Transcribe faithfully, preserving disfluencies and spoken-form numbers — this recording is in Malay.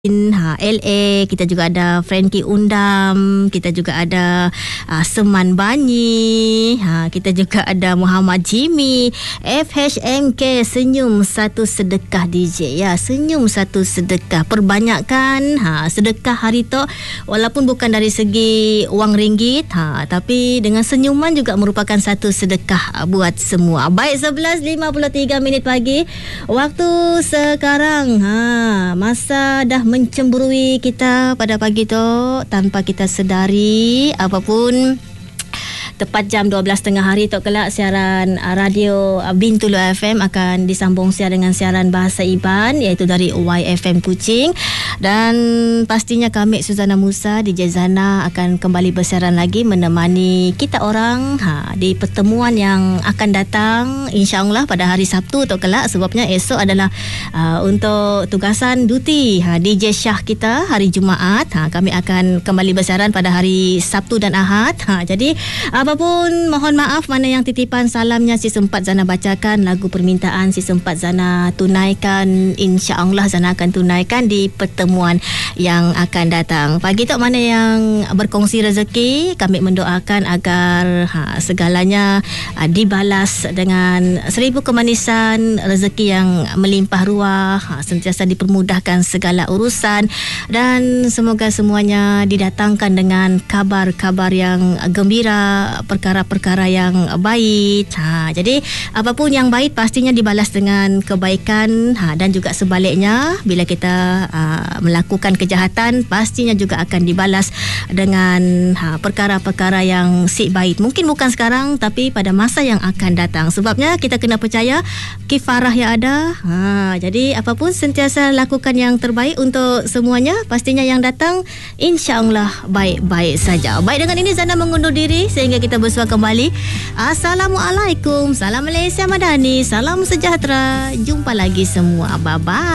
Ha, L A, kita juga ada Frankie Undam, kita juga ada uh, Seman Banyi, ha, kita juga ada Muhammad Jimmy, F H M K, senyum satu sedekah D J, ya, senyum satu sedekah, perbanyakkan ha, sedekah hari tu, walaupun bukan dari segi wang ringgit, ha, tapi dengan senyuman juga merupakan satu sedekah buat semua. Baik, sebelas lima puluh tiga minit pagi waktu sekarang, ha, masa dah mencemburui kita pada pagi tu tanpa kita sedari apapun. Tepat jam dua belas tengah hari tu kelak siaran radio Bintulu F M akan disambung siar dengan siaran Bahasa Iban iaitu dari Y F M Kuching, dan pastinya kami Suzana Musa D J Zana akan kembali bersiaran lagi menemani kita orang ha, di pertemuan yang akan datang insya-Allah pada hari Sabtu tu kelak, sebabnya esok adalah uh, untuk tugasan duty ha, D J Syah kita hari Jumaat. Ha, kami akan kembali bersiaran pada hari Sabtu dan Ahad. Ha, jadi apapun, mohon maaf mana yang titipan salamnya si sempat Zana bacakan, lagu permintaan si sempat Zana tunaikan, insya-Allah Zana akan tunaikan di pertemuan yang akan datang. Pagi tu mana yang berkongsi rezeki, kami mendoakan agar ha, segalanya ha, dibalas dengan seribu kemanisan, rezeki yang melimpah ruah, ha, sentiasa dipermudahkan segala urusan, dan semoga semuanya didatangkan dengan kabar-kabar yang gembira, perkara-perkara yang baik. Ha, jadi apapun yang baik pastinya dibalas dengan kebaikan, ha, dan juga sebaliknya bila kita uh, melakukan kejahatan pastinya juga akan dibalas dengan ha, perkara-perkara yang si baik. Mungkin bukan sekarang tapi pada masa yang akan datang. Sebabnya kita kena percaya kifarah yang ada. Ha, jadi apapun sentiasa lakukan yang terbaik untuk semuanya. Pastinya yang datang insya-Allah baik-baik saja. Baik, dengan ini Zana mengundur diri sehingga kita bersua kembali. Assalamualaikum, salam Malaysia Madani, salam sejahtera. Jumpa lagi semua. Bye-bye.